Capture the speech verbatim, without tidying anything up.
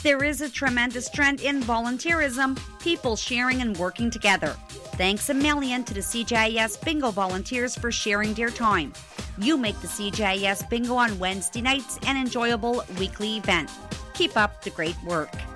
There is a tremendous trend in volunteerism, people sharing and working together. Thanks a million to the C J I S Bingo volunteers for sharing their time. You make the C J I S Bingo on Wednesday nights an enjoyable weekly event. Keep up the great work.